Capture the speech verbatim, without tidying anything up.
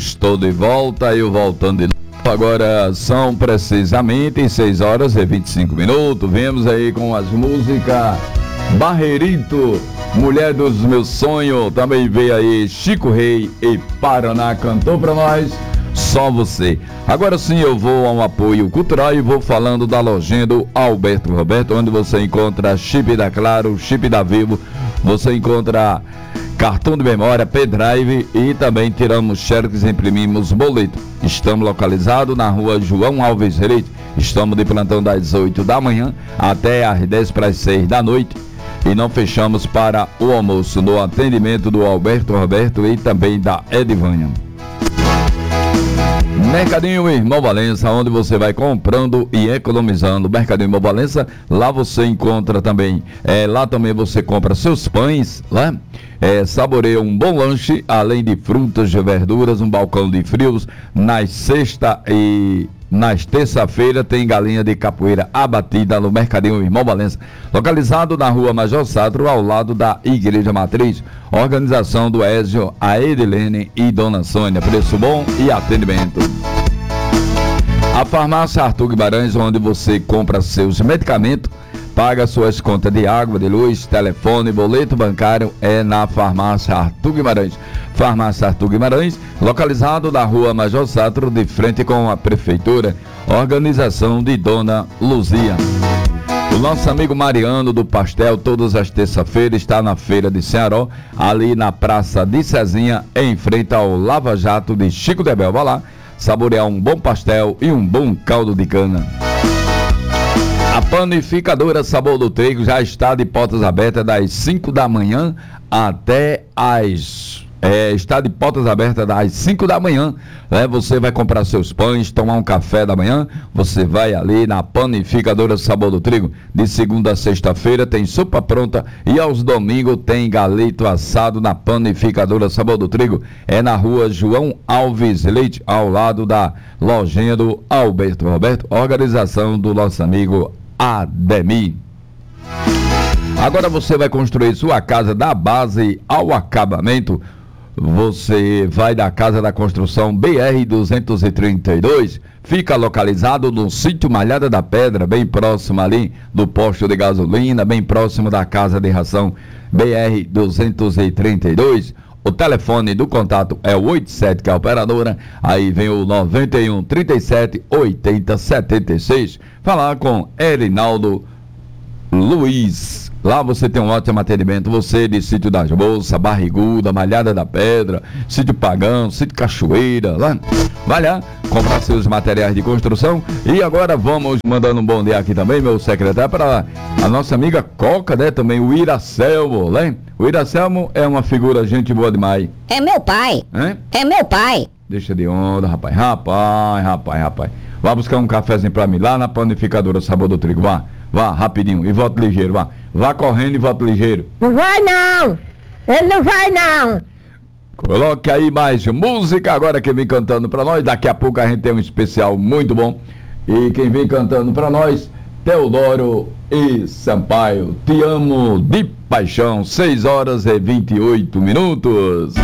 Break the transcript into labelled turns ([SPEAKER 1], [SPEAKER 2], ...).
[SPEAKER 1] Estou de volta, eu voltando de novo. Agora são precisamente seis horas e vinte e cinco minutos. Vemos aí com as músicas Barreirito, Mulher dos Meus Sonhos. Também veio aí Chico Rei e Paraná cantou pra nós Só Você. Agora sim eu vou a um apoio cultural e vou falando da lojinha do Alberto Roberto, onde você encontra chip da Claro, chip da Vivo, você encontra cartão de memória, pendrive e também tiramos cheques e imprimimos boleto. Estamos localizados na rua João Alves Reis. Estamos de plantão das oito da manhã até às dez para as seis da noite. E não fechamos para o almoço no atendimento do Alberto Roberto e também da Edivânia. Mercadinho Irmão Valença, onde você vai comprando e economizando. Mercadinho Irmão Valença, lá você encontra também, é, lá também você compra seus pães, né? É, saboreia um bom lanche, além de frutas e verduras, um balcão de frios. Nas sexta e nas terça-feira tem galinha de capoeira abatida no Mercadinho Irmão Valença, localizado na rua Major Satro, ao lado da Igreja Matriz. Organização do Ézio, a Edilene e Dona Sônia. Preço bom e atendimento. A farmácia Arthur Guimarães, onde você compra seus medicamentos, paga suas contas de água, de luz, telefone, boleto bancário, é na farmácia Arthur Guimarães. Farmácia Arthur Guimarães, localizado na rua Major Satro, de frente com a prefeitura. Organização de Dona Luzia. O nosso amigo Mariano do Pastel, todas as terças-feiras, está na Feira de Cearó, ali na Praça de Cezinha, em frente ao Lava Jato de Chico Debel. Vá lá saborear um bom pastel e um bom caldo de cana. A panificadora Sabor do Trigo já está de portas abertas das cinco da manhã até as... É, está de portas abertas das cinco da manhã, né? Você vai comprar seus pães, tomar um café da manhã, você vai ali na panificadora Sabor do Trigo. De segunda a sexta-feira tem sopa pronta e aos domingos tem galeto assado na panificadora Sabor do Trigo. É na rua João Alves Leite, ao lado da lojinha do Alberto Roberto, organização do nosso amigo Ademir. Agora você vai construir sua casa da base ao acabamento. Você vai da Casa da Construção B R duzentos e trinta e dois, fica localizado no sítio Malhada da Pedra, bem próximo ali do posto de gasolina, bem próximo da Casa de Ração B R duzentos e trinta e dois. O telefone do contato é o oitenta e sete, que é a operadora, aí vem o noventa e um, trinta e sete, oitenta, setenta e seis. Falar com Erinaldo Luiz. Lá você tem um ótimo atendimento, você de Sítio das Bolsas, Barriguda, Malhada da Pedra, Sítio Pagão, Sítio Cachoeira, lá. Vai lá, comprar seus materiais de construção. E agora vamos mandando um bom dia aqui também, meu secretário, para a nossa amiga Coca, né? Também o Iracelmo, né? O Iracelmo é uma figura gente boa demais.
[SPEAKER 2] É meu pai.
[SPEAKER 1] Hein?
[SPEAKER 2] É meu pai.
[SPEAKER 1] Deixa de onda, rapaz. Rapaz, rapaz, rapaz. Vá buscar um cafezinho pra mim lá na panificadora Sabor do Trigo. Vá, vá, rapidinho. E volta ligeiro, vá. Vá correndo e volta ligeiro.
[SPEAKER 2] Não vai não. Ele não vai não.
[SPEAKER 1] Coloque aí mais música agora que vem cantando pra nós. Daqui a pouco a gente tem um especial muito bom. E quem vem cantando pra nós, Teodoro e Sampaio. Te amo de paixão. seis horas e vinte e oito minutos.